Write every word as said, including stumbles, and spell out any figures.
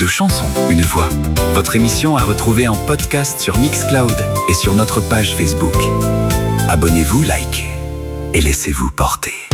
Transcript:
Deux chansons, une voix. Votre émission à retrouver en podcast sur Mixcloud et sur notre page Facebook. Abonnez-vous, likez et laissez-vous porter.